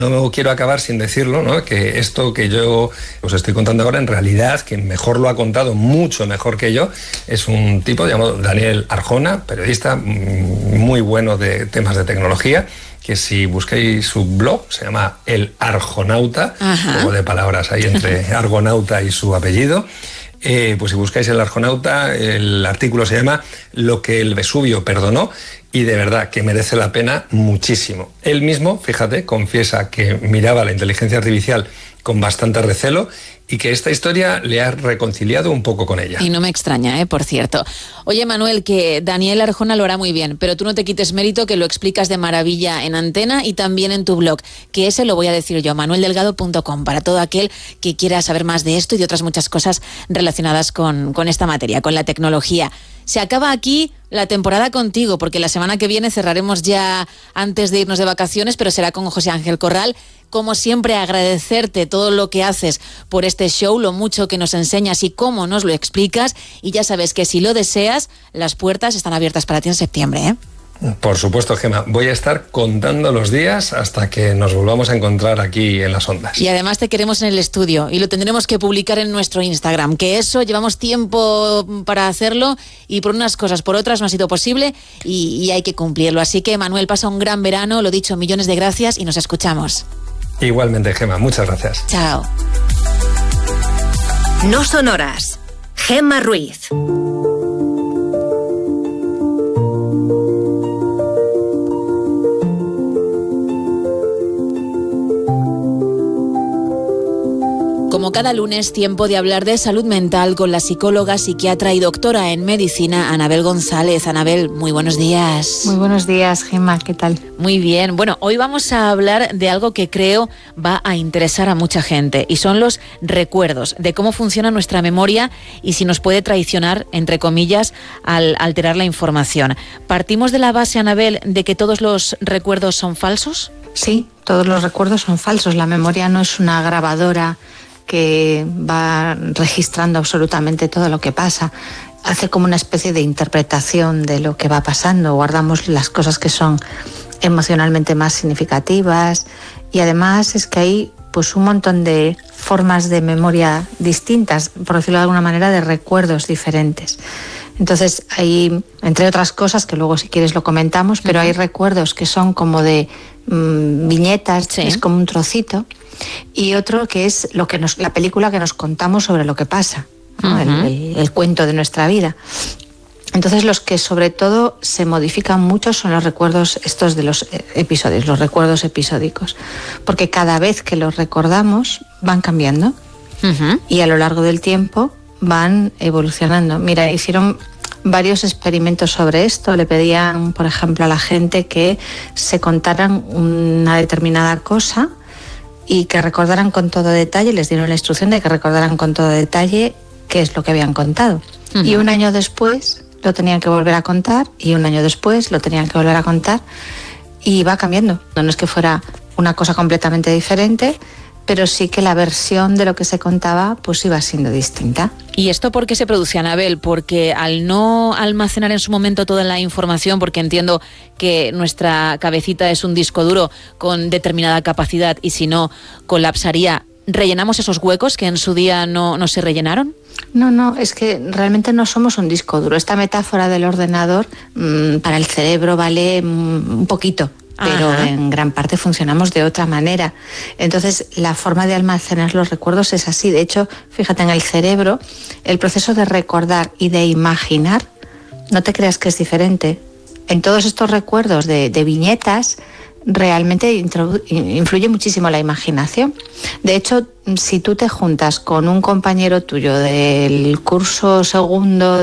No quiero acabar sin decirlo, ¿no? Que esto que yo os estoy contando ahora, en realidad, quien mejor lo ha contado, mucho mejor que yo, es un tipo llamado Daniel Arjona, periodista muy bueno de temas de tecnología, que si busquéis su blog, se llama El Arjonauta, juego de palabras ahí entre argonauta y su apellido. Pues si buscáis El Arjonauta, el artículo se llama Lo que el Vesubio perdonó, y de verdad que merece la pena muchísimo. Él mismo, fíjate, confiesa que miraba la inteligencia artificial con bastante recelo y que esta historia le ha reconciliado un poco con ella. Y no me extraña, por cierto. Oye, Manuel, que Daniel Arjona lo hará muy bien, pero tú no te quites mérito, que lo explicas de maravilla en Antena y también en tu blog, que ese lo voy a decir yo, manueldelgado.com, para todo aquel que quiera saber más de esto y de otras muchas cosas relacionadas con esta materia, con la tecnología. Se acaba aquí la temporada contigo, porque la semana que viene cerraremos ya antes de irnos de vacaciones, pero será con José Ángel Corral. Como siempre, agradecerte todo lo que haces por este show, lo mucho que nos enseñas y cómo nos lo explicas. Y ya sabes que si lo deseas, las puertas están abiertas para ti en septiembre, ¿eh? Por supuesto, Gemma. Voy a estar contando los días hasta que nos volvamos a encontrar aquí en las ondas. Y además te queremos en el estudio y lo tendremos que publicar en nuestro Instagram, que eso llevamos tiempo para hacerlo y por unas cosas, por otras no ha sido posible y hay que cumplirlo. Así que, Manuel, pasa un gran verano, lo dicho, millones de gracias y nos escuchamos. Igualmente, Gemma, muchas gracias. Chao. No son horas. Gemma Ruiz. Como cada lunes, tiempo de hablar de salud mental con la psicóloga, psiquiatra y doctora en medicina, Anabel González. Anabel, muy buenos días. Muy buenos días, Gemma, ¿qué tal? Muy bien. Bueno, hoy vamos a hablar de algo que creo va a interesar a mucha gente y son los recuerdos, de cómo funciona nuestra memoria y si nos puede traicionar, entre comillas, al alterar la información. ¿Partimos de la base, Anabel, de que todos los recuerdos son falsos? Sí, todos los recuerdos son falsos. La memoria no es una grabadora que va registrando absolutamente todo lo que pasa. Hace como una especie de interpretación de lo que va pasando. Guardamos las cosas que son emocionalmente más significativas y además es que hay pues un montón de formas de memoria distintas, por decirlo de alguna manera, de recuerdos diferentes. Entonces hay, entre otras cosas, que luego si quieres lo comentamos, pero hay recuerdos que son como de viñetas, sí, es como un trocito, y otro que es la película que nos contamos sobre lo que pasa, ¿no? El cuento de nuestra vida. Entonces los que sobre todo se modifican mucho son los recuerdos estos de los episodios, los recuerdos episódicos, porque cada vez que los recordamos van cambiando y a lo largo del tiempo van evolucionando. Mira, hicieron varios experimentos sobre esto. Le pedían, por ejemplo, a la gente que se contaran una determinada cosa y que recordaran con todo detalle. Les dieron la instrucción de que recordaran con todo detalle qué es lo que habían contado. Y un año después lo tenían que volver a contar y un año después lo tenían que volver a contar y va cambiando. No es que fuera una cosa completamente diferente, pero sí que la versión de lo que se contaba pues iba siendo distinta. ¿Y esto por qué se produce, Anabel? Porque al no almacenar en su momento toda la información, porque entiendo que nuestra cabecita es un disco duro con determinada capacidad y si no colapsaría, ¿rellenamos esos huecos que en su día no se rellenaron? No, es que realmente no somos un disco duro. Esta metáfora del ordenador para el cerebro vale un poquito, pero en gran parte funcionamos de otra manera. Entonces, la forma de almacenar los recuerdos es así. De hecho, fíjate, en el cerebro, el proceso de recordar y de imaginar, no te creas que es diferente. En todos estos recuerdos de viñetas, realmente influye muchísimo la imaginación. De hecho, si tú te juntas con un compañero tuyo del curso segundo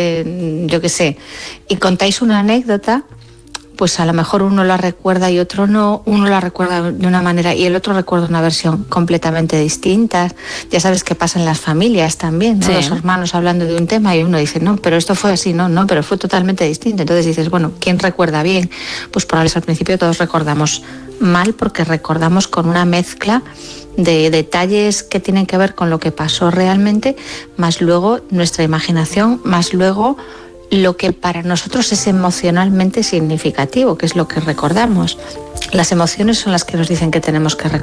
de, yo qué sé, y contáis una anécdota, pues a lo mejor uno la recuerda y otro no, uno la recuerda de una manera y el otro recuerda una versión completamente distinta. Ya sabes qué pasa en las familias también, ¿no? Sí. Los hermanos hablando de un tema y uno dice, no, pero esto fue así, no, pero fue totalmente distinto. Entonces dices, bueno, ¿quién recuerda bien? Pues probablemente al principio todos recordamos mal porque recordamos con una mezcla de detalles que tienen que ver con lo que pasó realmente, más luego nuestra imaginación, más luego lo que para nosotros es emocionalmente significativo, que es lo que recordamos. Las emociones son las que nos dicen que tenemos que recordar.